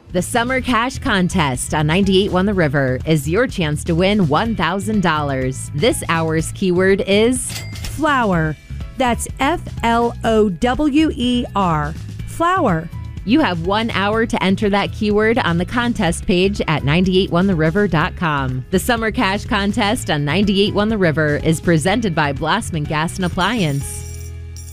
The Summer Cash Contest on 98.1 The River is your chance to win $1,000. This hour's keyword is flower. That's Flower. Flower. You have 1 hour to enter that keyword on the contest page at 981theriver.com. The Summer Cash Contest on 98.1 The River is presented by Blossman Gas and Appliance.